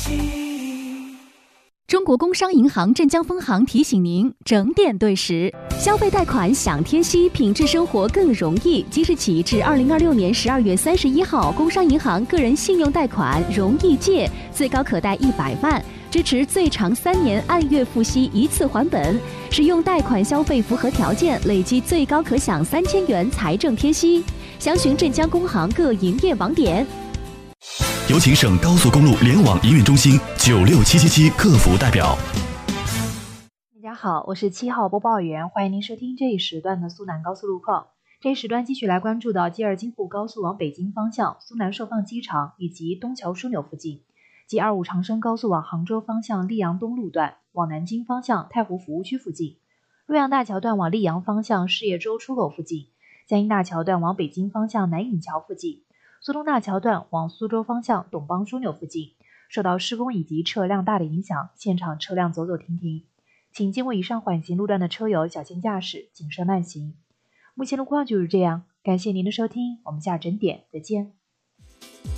中国工商银行镇江分行提醒您整点对时，消费贷款享贴息，品质生活更容易。即日起至2026年12月31号，工商银行个人信用贷款容易借，最高可贷100万，支持最长3年按月付息一次还本。使用贷款消费符合条件，累计最高可享3000元财政贴息。详询镇江工行各营业网点。 有请省高速公路联网营运中心96777客服代表。 大家好，我是7号播报员，欢迎您收听这一时段的苏南高速路况。这一时段继续来关注到G2京沪高速往北京方向苏南寿放机场以及东桥枢纽附近，G25长深高速往杭州方向溧阳东路段往南京方向太湖服务区附近，洛阳大桥段往溧阳方向事业周出口附近，江阴大桥段往北京方向南颍桥附近，苏东大桥段往苏州方向董邦枢纽附近，受到施工以及车辆大的影响，现场车辆走走停停，请经过以上缓行路段的车友小心驾驶，谨慎慢行。目前路况就是这样，感谢您的收听，我们下整点再见。